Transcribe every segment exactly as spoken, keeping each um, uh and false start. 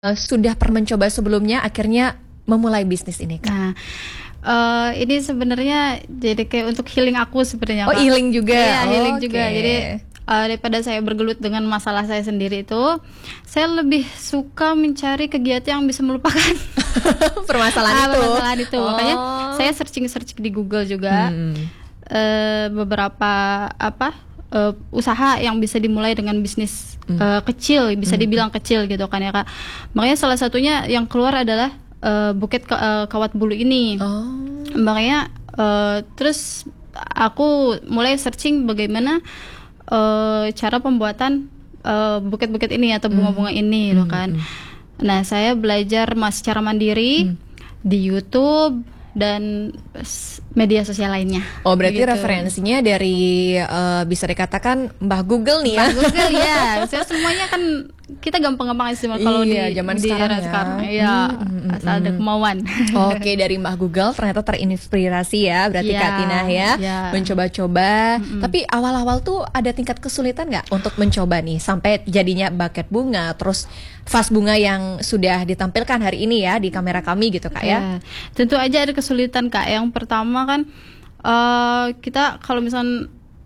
Uh, sudah pernah mencoba sebelumnya, akhirnya memulai bisnis ini, Kak? Nah, uh, ini sebenarnya jadi kayak untuk healing aku sebenarnya, Oh, Kak. healing juga? Iya, healing okay. juga. Jadi uh, daripada saya bergelut dengan masalah saya sendiri itu, saya lebih suka mencari kegiatan yang bisa melupakan permasalahan ah, itu. Permasalahan itu. Oh. Makanya saya searching-searching di Google juga hmm. uh, beberapa apa? Uh, usaha yang bisa dimulai dengan bisnis mm. uh, kecil, bisa dibilang mm. kecil gitu kan ya, Kak. Makanya salah satunya yang keluar adalah uh, buket uh, kawat bulu ini. Oh. Makanya uh, terus aku mulai searching bagaimana uh, cara pembuatan uh, buket-buket ini atau bunga-bunga mm. ini gitu kan. Mm. Nah, saya belajar mas secara mandiri mm. di YouTube dan media sosial lainnya. Oh, berarti gitu. Referensinya dari uh, bisa dikatakan Mbah Google nih ya. Mbah Google ya. Saya semuanya kan kita gampang-gampang sih kalau iya, di zaman di sekarang era ya. sekarang. Iya, hmm, hmm, asal ada kemauan. Oke, dari Mbah Google ternyata terinspirasi ya, berarti yeah, Kak Tina ya, yeah. mencoba-coba. Hmm, hmm. Tapi awal-awal tuh ada tingkat kesulitan nggak untuk mencoba nih sampai jadinya buket bunga, terus vas bunga yang sudah ditampilkan hari ini ya di kamera kami gitu, Kak ya? Yeah. Tentu aja ada kesulitan, Kak. Yang pertama kan uh, kita kalau misalnya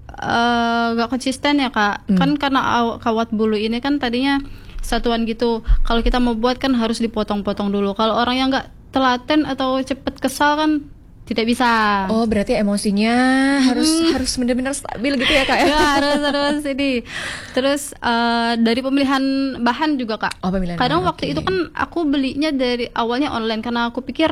Uh, gak konsisten ya, Kak. Hmm. Kan karena kawat bulu ini kan tadinya satuan gitu. Kalau kita mau buat kan harus dipotong-potong dulu. Kalau orang yang gak telaten atau cepet kesal kan tidak bisa. Oh, berarti emosinya hmm. harus harus benar-benar stabil gitu ya, Kak ya? Ya, harus harus ini. Terus uh, dari pemilihan bahan juga, Kak. Oh, pemilihan Kadang bahan, waktu okay. itu kan aku belinya dari awalnya online karena aku pikir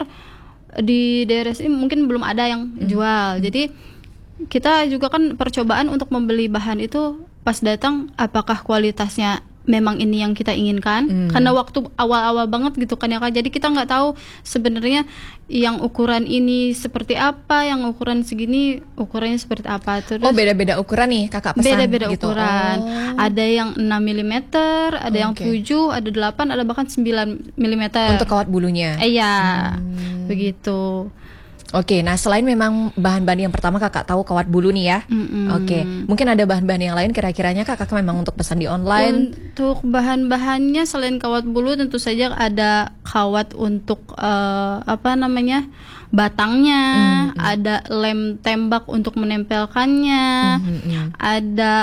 di daerah sini mungkin belum ada yang hmm. jual. Jadi kita juga kan percobaan untuk membeli bahan itu pas datang apakah kualitasnya memang ini yang kita inginkan, hmm. karena waktu awal-awal banget gitu kan ya, Kak. Jadi kita nggak tahu sebenarnya yang ukuran ini seperti apa, yang ukuran segini ukurannya seperti apa. Terus, oh, beda-beda ukuran nih Kakak pesan. Beda-beda gitu. ukuran. Oh. Ada yang enam milimeter, ada okay. yang tujuh, ada delapan, ada bahkan sembilan milimeter. Untuk kawat bulunya. Iya. Hmm. Begitu. Oke, nah selain memang bahan-bahan yang pertama Kakak tahu kawat bulu nih ya. Mm-hmm. Oke, mungkin ada bahan-bahan yang lain kira-kiranya Kakak memang untuk pesan di online? Untuk bahan-bahannya selain kawat bulu tentu saja ada kawat untuk uh, apa namanya batangnya, mm-hmm. ada lem tembak untuk menempelkannya, mm-hmm. ada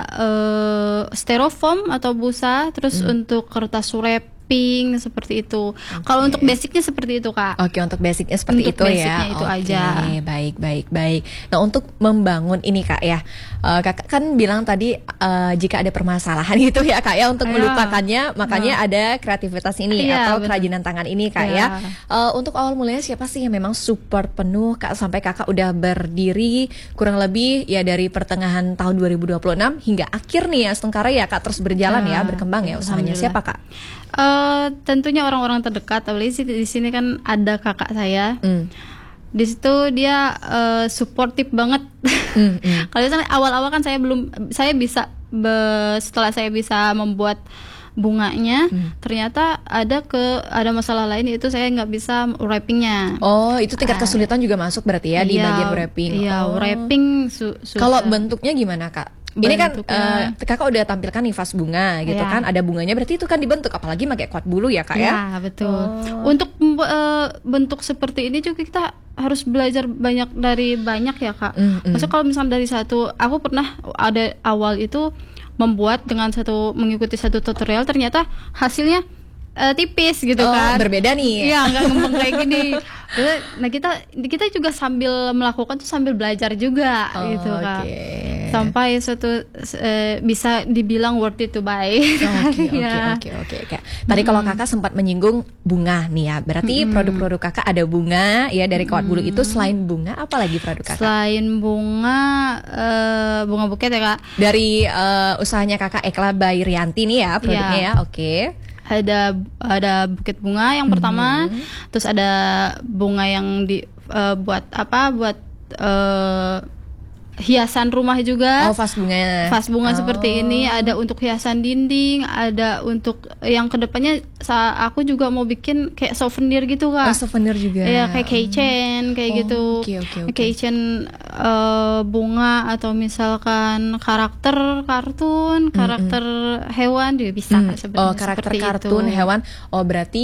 uh, styrofoam atau busa, terus mm. untuk kertas wrap pink seperti itu. Okay. Kalau untuk basicnya seperti itu, Kak. Oke, okay, untuk basicnya seperti untuk itu basicnya ya. Itu okay. aja. Baik, baik, baik. Nah, untuk membangun ini, Kak ya, uh, Kakak kan bilang tadi uh, jika ada permasalahan gitu ya, Kak ya, untuk yeah. melupakannya, makanya yeah. ada kreativitas ini yeah, atau betul. kerajinan tangan ini, Kak yeah. ya. Uh, untuk awal mulanya siapa sih yang memang support penuh, Kak, sampai Kakak udah berdiri kurang lebih ya dari pertengahan tahun dua ribu dua puluh enam hingga akhir nih ya Astungkara ya, Kak, terus berjalan yeah. ya, berkembang ya usahanya. Siapa, Kak? Uh, tentunya orang-orang terdekat, apalagi di sini kan ada kakak saya. Mm. Di situ dia uh, suportif banget. Mm, mm. Kalau misalnya awal-awal kan saya belum, saya bisa be, setelah saya bisa membuat bunganya, mm. ternyata ada ke ada masalah lain, itu saya nggak bisa wrappingnya. Oh, itu tingkat kesulitan uh, juga masuk berarti ya iya, di bagian wrapping. Iya, oh. wrapping. Su- Kalau bentuknya gimana, Kak? Ini kan uh, Kakak udah tampilkan nih vas bunga gitu yeah. kan, ada bunganya, berarti itu kan dibentuk, apalagi pakai kawat bulu ya, Kak ya? Iya, betul. Oh. Untuk uh, bentuk seperti ini juga kita harus belajar banyak dari banyak ya, Kak. Mm-hmm. Maksudnya kalau misalnya dari satu, aku pernah ada awal itu membuat dengan satu mengikuti satu tutorial, ternyata hasilnya Uh, tipis gitu oh, kan. Berbeda nih. Iya, nggak ngembang kayak gini. Nah, kita kita juga sambil melakukan tuh sambil belajar juga oh, gitu, Kak. Okay. Sampai suatu uh, bisa dibilang worth it to buy. Oke, oke, oke, oke. Tadi kalau Kakak sempat menyinggung bunga nih ya. Berarti hmm. produk-produk Kakak ada bunga ya dari kawat bulu hmm. itu. Selain bunga, apa lagi produk Kakak? Selain bunga, uh, bunga buket ya, Kak. Dari uh, usahanya Kakak Ekla by Rianti nih ya produknya ya. ya. Oke. Okay. Ada ada buket bunga yang pertama, mm-hmm. terus ada bunga yang di uh, buat apa? Buat uh, hiasan rumah juga. Oh, vas bunga. Vas bunga oh. seperti ini, ada untuk hiasan dinding, ada untuk yang kedepannya aku juga mau bikin kayak souvenir gitu, Kak. Oh, souvenir juga. Iya, kayak keychain kayak oh, gitu. Okay, okay, okay. Keychain uh, bunga atau misalkan karakter kartun, karakter mm-hmm. hewan juga bisa. Mm. Sebenarnya oh, karakter kartun, itu. hewan. Oh, berarti